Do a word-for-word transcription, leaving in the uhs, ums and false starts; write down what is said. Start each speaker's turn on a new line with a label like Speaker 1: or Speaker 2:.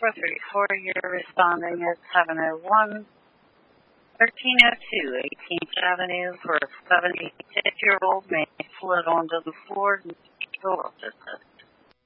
Speaker 1: four three four, you're responding at seven oh one, thirteen oh two eighteenth Avenue for a seventy-six-year-old man slid onto the floor and door.